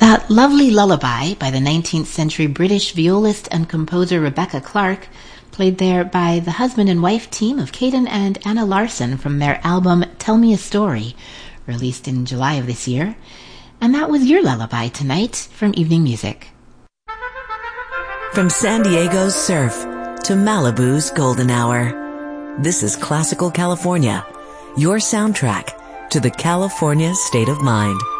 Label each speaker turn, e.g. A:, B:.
A: That lovely lullaby by the 19th century British violist and composer Rebecca Clark, played there by the husband and wife team of Caden and Anna Larson from their album Tell Me a Story, released in July of this year. And that was your lullaby tonight from Evening Music.
B: From San Diego's surf to Malibu's golden hour, this is Classical California, your soundtrack to the California state of mind.